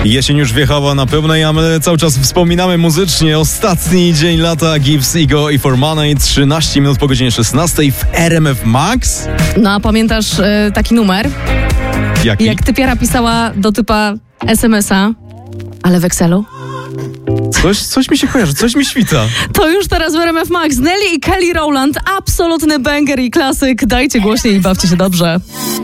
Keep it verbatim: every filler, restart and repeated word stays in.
Jesień już wjechała na pełnej, a my cały czas wspominamy muzycznie ostatni dzień lata. Gives, Ego i For Money, trzynaście minut po godzinie szesnastej w R M F Max. No a pamiętasz y, taki numer? Jaki? Jak typiara pisała do typa es em es a, ale w Excelu? Coś, coś mi się kojarzy, coś mi świta. To już teraz w R M F Max. Nelly i Kelly Rowland, absolutny banger i klasyk. Dajcie głośniej i bawcie się dobrze.